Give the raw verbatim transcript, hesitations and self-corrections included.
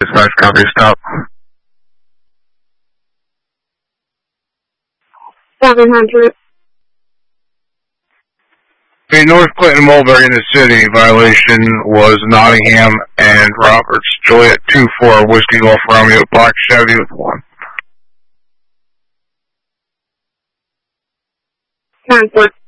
Dispatch, copy, stop. seven hundred. The North Clinton Mulberry in the city violation was Nottingham and Roberts. Juliet two four, Whiskey Golf Romeo, Black Chevy with one. ten four.